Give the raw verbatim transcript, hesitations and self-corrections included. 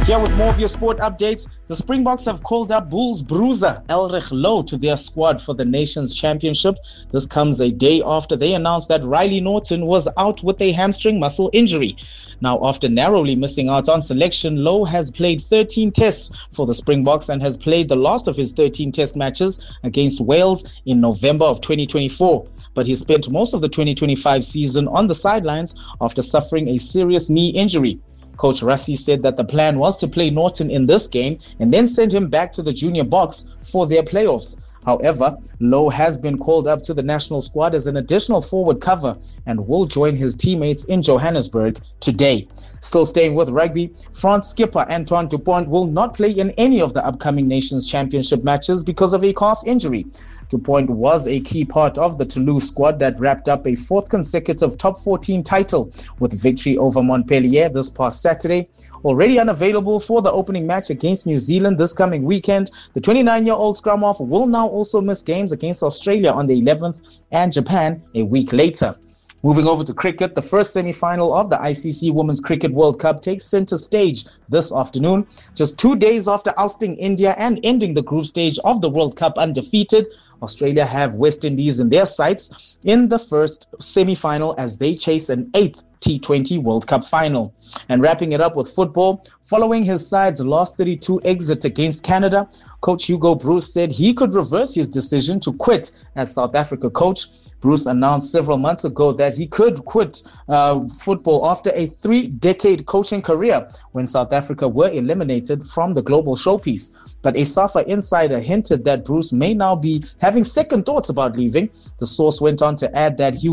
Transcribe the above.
Here with more of your sport updates, the Springboks have called up Bulls bruiser Elrich Louw to their squad for the Nations Championship. This comes a day after they announced that Riley Norton was out with a hamstring muscle injury. Now, after narrowly missing out on selection, Louw has played thirteen tests for the Springboks and has played the last of his thirteen test matches against Wales in November of twenty twenty-four. But he spent most of the twenty twenty-five season on the sidelines after suffering a serious knee injury. Coach Rassie said that the plan was to play Norton in this game and then send him back to the junior box for their playoffs. However, Louw has been called up to the national squad as an additional forward cover and will join his teammates in Johannesburg today. Still staying with rugby, France skipper Antoine Dupont will not play in any of the upcoming Nations Championship matches because of a calf injury. Dupont was a key part of the Toulouse squad that wrapped up a fourth consecutive top fourteen title with victory over Montpellier this past Saturday. Already unavailable for the opening match against New Zealand this coming weekend, the twenty-nine-year-old scrum-half will now also miss games against Australia on the eleventh and Japan a week later. Moving over to cricket, the first semi-final of the I C C Women's Cricket World Cup takes center stage this afternoon. Just two days after ousting India and ending the group stage of the World Cup undefeated, Australia have West Indies in their sights in the first semi-final as they chase an eighth T twenty World Cup final. And wrapping it up with football, following his side's last thirty-two exit against Canada, Coach Hugo Broos said he could reverse his decision to quit as South Africa coach. Broos announced several months ago that he could quit uh, football after a three-decade coaching career when South Africa were eliminated from the global showpiece. But a SAFA insider hinted that Broos may now be having second thoughts about leaving. The source went on to add that he